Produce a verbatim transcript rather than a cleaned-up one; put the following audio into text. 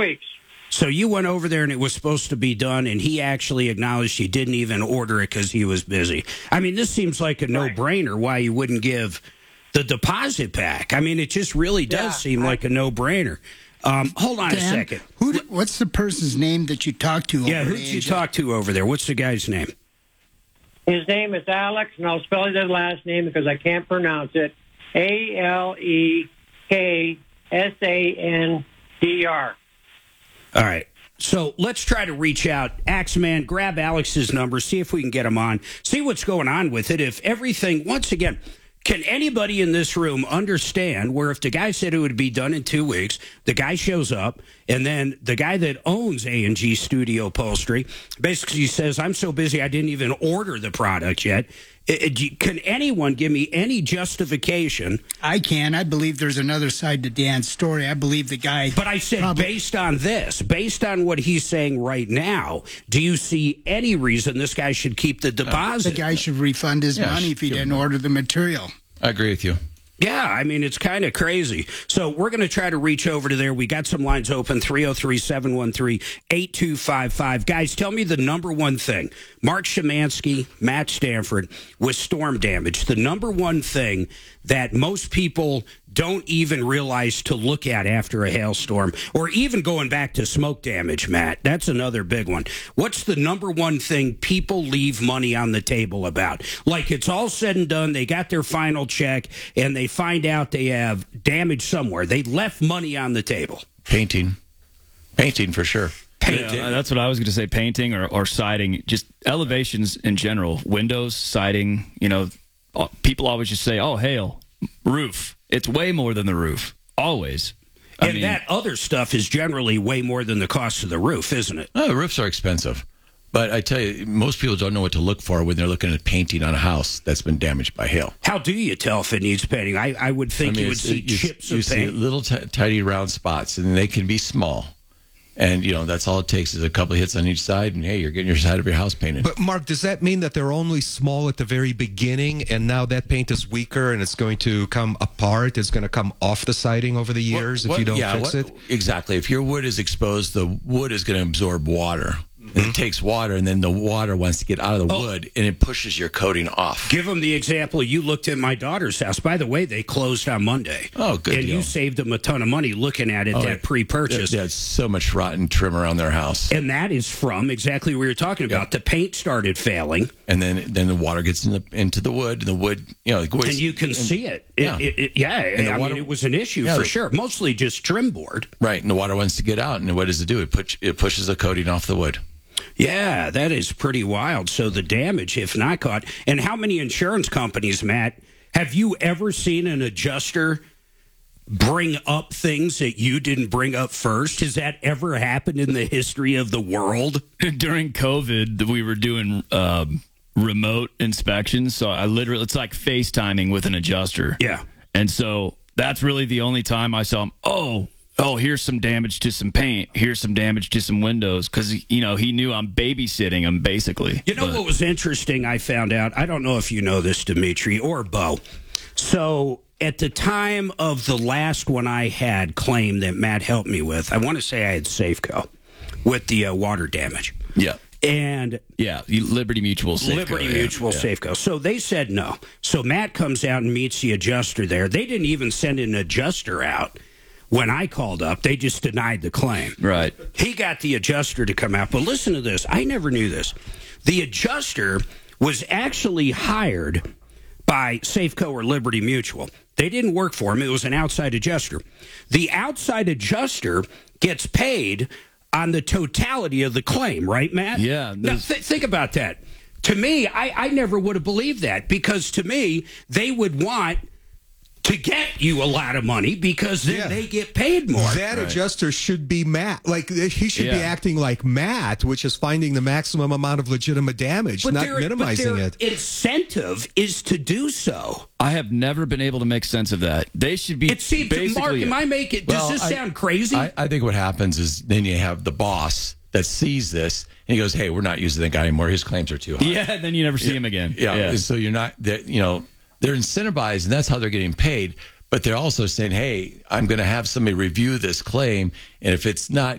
weeks. So you went over there and it was supposed to be done, and he actually acknowledged he didn't even order it because he was busy. I mean, this seems like a no-brainer why you wouldn't give the deposit back. I mean, it just really does Yeah, seem I, like a no-brainer. Um, hold on Dan, a second. Who? What's the person's name that you talked to? Yeah, over who at did you A J? talk to over there? What's the guy's name? His name is Alex, and I'll spell his last name because I can't pronounce it. A L E K S A N D R. All right. So let's try to reach out. Axeman, grab Alex's number, see if we can get him on, see what's going on with it. If everything, once again, can anybody in this room understand where if the guy said it would be done in two weeks, the guy shows up, and then the guy that owns A and G Studio Upholstery basically says, I'm so busy I didn't even order the product yet. It, it, can anyone give me any justification? I can. I believe there's another side to Dan's story. I believe the guy. But I said, probably, based on this, based on what he's saying right now, do you see any reason this guy should keep the deposit? the guy should refund his Yeah, money if he sure. didn't order the material. I agree with you. Yeah, I mean, it's kind of crazy. So we're going to try to reach over to there. We got some lines open, three oh three, seven one three, eight two five five. Guys, tell me the number one thing. Mark Szymanski, Matt Stanford, with storm damage. The number one thing that most people don't even realize to look at after a hailstorm, or even going back to smoke damage, Matt. That's another big one. What's the number one thing people leave money on the table about? Like it's all said and done, they got their final check, and they find out they have damage somewhere. They left money on the table. Painting. Painting for sure. Painting. Yeah, that's what I was going to say, painting or, or siding, just elevations in general, windows, siding, you know, people always just say, oh, hail, roof. It's way more than the roof, always. I and mean, that other stuff is generally way more than the cost of the roof, isn't it? Oh, roofs are expensive. But I tell you, most people don't know what to look for when they're looking at painting on a house that's been damaged by hail. How do you tell if it needs painting? I, I would think I mean, you would see you, chips you of see paint. little t- tiny round spots, and they can be small. And, you know, that's all it takes is a couple of hits on each side, and, hey, you're getting your side of your house painted. But, Mark, does that mean that they're only small at the very beginning, and now that paint is weaker and it's going to come apart? It's going to come off the siding over the years What- if you don't yeah, fix what- it? Exactly. If your wood is exposed, the wood is going to absorb water. And it takes water, and then the water wants to get out of the Oh. wood, and it pushes your coating off. Give them the example. You looked at my daughter's house. By the way, they closed on Monday. Oh, good And deal. you saved them a ton of money looking at it, Oh, that yeah. pre-purchase. There's so much rotten trim around their house. And that is from exactly what you're talking about. The paint started failing. And then then the water gets in the, into the wood, and the wood, you know, the wood, And you can see it. It- yeah. it- it- yeah, And the I water- mean, it was an issue Yeah, for the- sure. Mostly just trim board. right, and the water wants to get out, and what does it do? It push, it pushes the coating off the wood. Yeah, that is pretty wild. So the damage, if not caught. And how many insurance companies, Matt, have you ever seen an adjuster bring up things that you didn't bring up first? Has that ever happened in the history of the world? during COVID, we were doing um, remote inspections. So I literally, it's like FaceTiming with an adjuster. Yeah. And so that's really the only time I saw him. Oh, oh, here's some damage to some paint. Here's some damage to some windows. Because, you know, he knew I'm babysitting him, basically. You know But- what was interesting I found out? I don't know if you know this, Dimitri or Bo. So at the time of the last one I had claim that Matt helped me with, I want to say I had Safeco with the uh, water damage. Yeah. And Yeah, you- Liberty Mutual Safeco. Liberty yeah, Mutual yeah. Safeco. So they said no. So Matt comes out and meets the adjuster there. They didn't even send an adjuster out when I called up. They just denied the claim. Right. He got the adjuster to come out. But listen to this. I never knew this. The adjuster was actually hired by Safeco or Liberty Mutual. They didn't work for him. It was an outside adjuster. The outside adjuster gets paid on the totality of the claim, right, Matt? Yeah, Now, there's- th- think about that. To me, I, I never would have believed that, because to me, they would want to get you a lot of money because then Yeah. they get paid more. That adjuster should be Matt. Like, he should be Yeah. acting like Matt, which is finding the maximum amount of legitimate damage, not their- minimizing their it. incentive is to do so. I have never been able to make sense of that. They should be It seems, basically... Mark, am I making, does Well, this I- sound crazy? I, I think what happens is then you have the boss that sees this, and he goes, hey, we're not using that guy anymore. His claims are too high. Yeah, then you never see him again. Yeah. So you're not, that you know, they're incentivized, and that's how they're getting paid. But they're also saying, hey, I'm going to have somebody review this claim, and if it's not